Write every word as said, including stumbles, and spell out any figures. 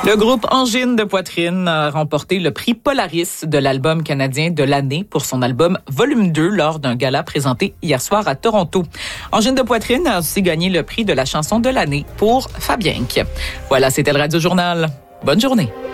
Le groupe Angine de poitrine a remporté le prix Polaris de l'album canadien de l'année pour son album Volume deux lors d'un gala présenté hier soir à Toronto. Angine de poitrine a aussi gagné le prix de la chanson de l'année pour Fabienque. Voilà, c'était le Radio Journal. Bonne journée.